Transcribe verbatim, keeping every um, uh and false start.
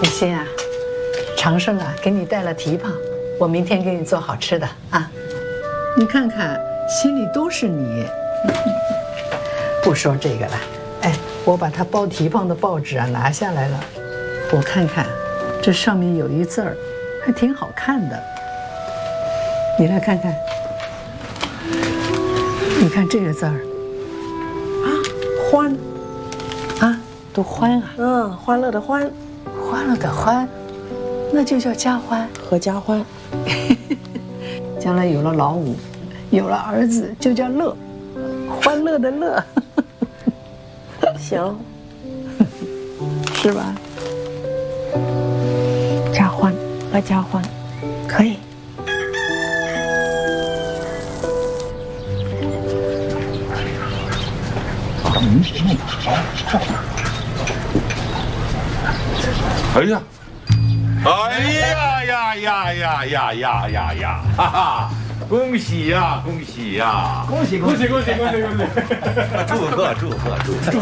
雨欣啊，长生啊，给你带了蹄膀，我明天给你做好吃的啊。你看看，心里都是你。不说这个了，哎，我把他包蹄膀的报纸啊拿下来了，我看看，这上面有一字儿，还挺好看的。你来看看，你看这个字儿， 啊，欢， 啊，都欢啊， 嗯，欢乐的欢， 欢乐的欢，那就叫家欢， 合家欢。 将来有了老五，有了儿子，就叫乐，欢乐的乐。 行， 是吧？ 家欢，合家欢，可以。 哎呀，哎呀呀呀呀呀呀呀呀！哈哈，恭喜呀，恭喜呀！ 恭喜恭喜恭喜恭喜恭喜！ 祝贺祝贺祝贺！